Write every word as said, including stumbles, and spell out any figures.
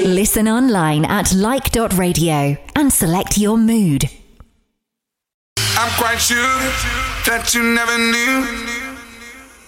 Listen online at like dot radio and select your mood. I'm quite sure that you never knew